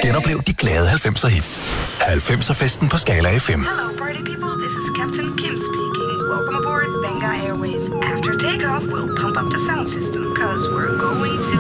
Genoplev de glade 90'er hits. 90'er festen på Skala FM. Hello party people, this is Captain Kim speaking. Welcome aboard Benga Airways. After takeoff, we'll pump up the sound system, cause we're going to